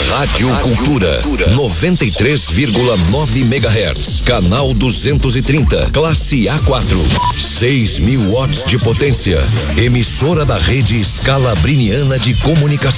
Rádio Cultura 93,9 MHz, canal 230, classe A4, 6.000 watts de potência, emissora da rede Scalabriniana de Comunicação.